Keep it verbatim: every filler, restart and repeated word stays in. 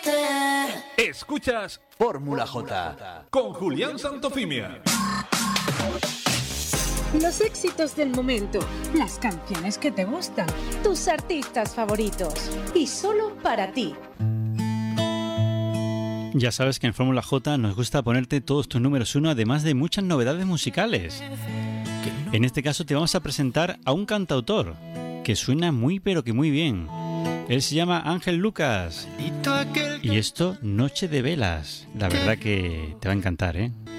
Escuchas Fórmula J con Julián Santofimia. Los éxitos del momento, las canciones que te gustan, tus artistas favoritos y solo para ti. Ya sabes que en Fórmula J nos gusta ponerte todos tus números uno, además de muchas novedades musicales. En este caso te vamos a presentar a un cantautor que suena muy pero que muy bien. Él se llama Ángel Lucas y esto, Noche de Velas. La verdad que te va a encantar, ¿eh?